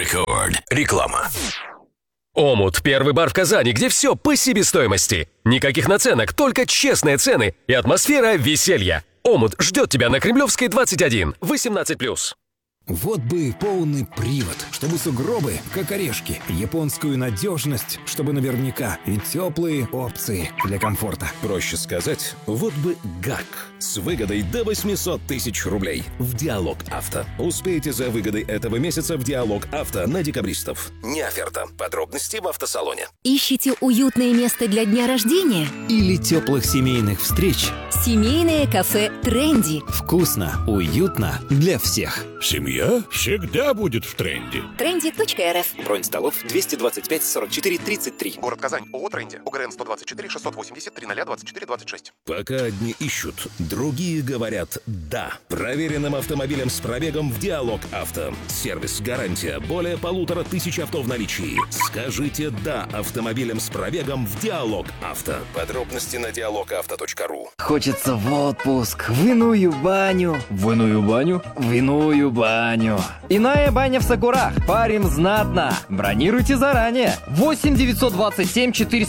Рекорд. Реклама. Омут – первый бар в Казани, где все по себестоимости. Никаких наценок, только честные цены и атмосфера веселья. Омут ждет тебя на Кремлевской, 21, 18+. Вот бы полный привод, чтобы сугробы, как орешки, японскую надежность, чтобы наверняка, и теплые опции для комфорта. Проще сказать, вот бы ГАК с выгодой до 800 тысяч рублей в Диалог Авто. Успейте за выгодой этого месяца в Диалог Авто на декабристов. Не оферта. Подробности в автосалоне. Ищите уютное место для дня рождения? Или теплых семейных встреч? Семейное кафе «Тренди». Вкусно, уютно для всех. Семья всегда будет в тренде. Trendy.rf. Бронь столов 225 44 33. Город Казань. ООО «Тренди». УГРН 124 680 0024 26. Пока одни ищут, другие говорят «да». Проверенным автомобилем с пробегом в Диалог Авто. Сервис, гарантия, более 1500 авто в наличии. Скажите «да» автомобилем с пробегом в Диалог Авто. Подробности на dialogauto.ru. Хочется в отпуск, в иную баню. В иную баню? В иную баню. Иная баня в Сокурах. Парим знатно. Бронируйте заранее. 8 927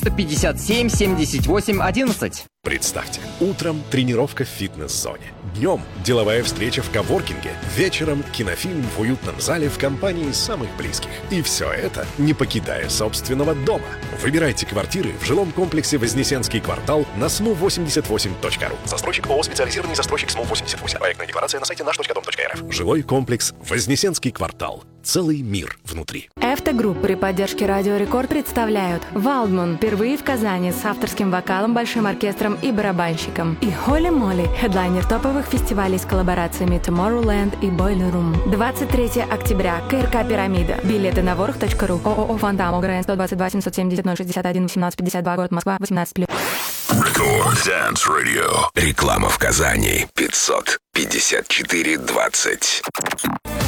457 78 11. Представьте, утром тренировка в фитнес-зоне. Днем деловая встреча в коворкинге. Вечером кинофильм в уютном зале в компании самых близких. И все это не покидая собственного дома. Выбирайте квартиры в жилом комплексе Вознесенский квартал на smu88.ru. Застройщик ООО «Специализированный застройщик СМУ-88». Проектная декларация на сайте наш.дом.рф. Жилой комплекс Вознесенский квартал. Целый мир внутри. Автогрупп при поддержке Радио Рекорд представляют Валдман впервые в Казани с авторским вокалом, большим оркестром и барабанщиком. И Холли Молли, хедлайнер топовых фестивалей с коллаборациями Tomorrowland и Boiler Room. 23 октября. КРК «Пирамида». Билеты на ворох.ру. ООО «Фантам». УГРН 122 770 061 1852. Город Москва. 18+. Рекорд Dance Radio. Реклама в Казани. 554-20.